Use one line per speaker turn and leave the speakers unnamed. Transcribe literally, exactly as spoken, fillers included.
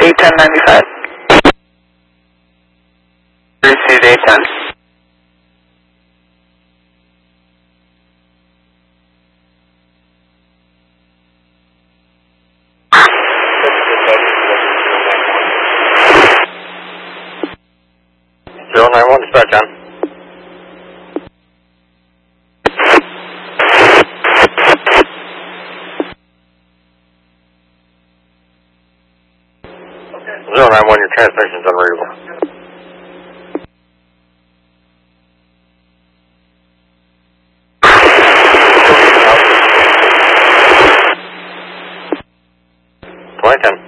eight ten ninety-five. Received eight ten.
zero nine one, dispatch on. zero nine one, your transmission's unreadable. twenty ten.